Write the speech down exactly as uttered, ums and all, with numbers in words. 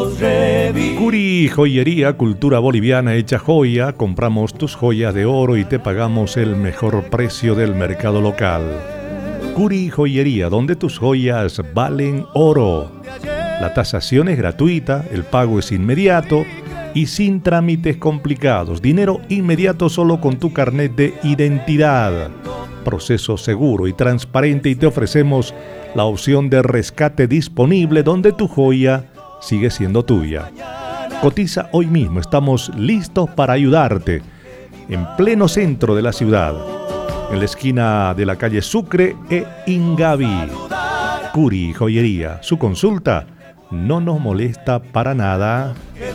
Curi Joyería, cultura boliviana hecha joya. Compramos tus joyas de oro y te pagamos el mejor precio del mercado local. Curi Joyería, donde tus joyas valen oro. La tasación es gratuita, el pago es inmediato y sin trámites complicados. Dinero inmediato solo con tu carnet de identidad. Proceso seguro y transparente, y te ofrecemos la opción de rescate disponible donde tu joya sigue siendo tuya. Cotiza hoy mismo, estamos listos para ayudarte. En pleno centro de la ciudad, en la esquina de la calle Sucre e Ingavi. Curi Joyería, su consulta no nos molesta para nada.